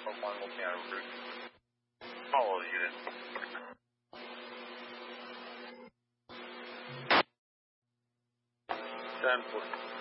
Alpha 1 looking at a route. Follow the unit. Ten foot.